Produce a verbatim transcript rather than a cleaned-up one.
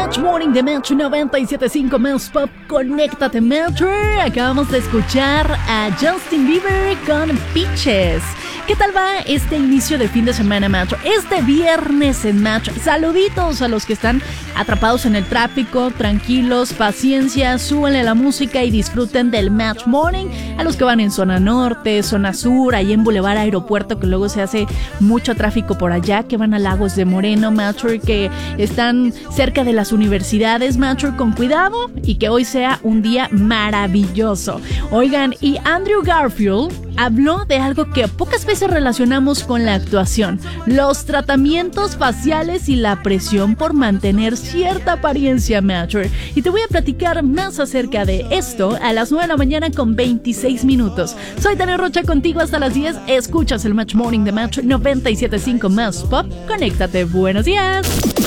Match Morning de Metro noventa y siete punto cinco Más Pop. Conéctate, Metro. Acabamos de escuchar a Justin Bieber con Peaches. ¿Qué tal va este inicio de fin de semana, Metro? Este viernes en Metro. Saluditos a los que están atrapados en el tráfico, tranquilos, paciencia, súbanle la música y disfruten del Match Morning. A los que van en zona norte, zona sur, ahí en Boulevard Aeropuerto, que luego se hace mucho tráfico por allá, que van a Lagos de Moreno, Metro, que están cerca de las universidades, Metro, con cuidado y que hoy sea un día maravilloso. Oigan, y Andrew Garfield habló de algo que pocas veces relacionamos con la actuación: los tratamientos faciales y la presión por mantener cierta apariencia, Metro. Y te voy a platicar más acerca de esto a las nueve de la mañana con veintiséis minutos. Soy Tania Rocha, contigo hasta las diez. Escuchas el Match Morning de Metro noventa y siete punto cinco Más Pop. Conéctate. Buenos días.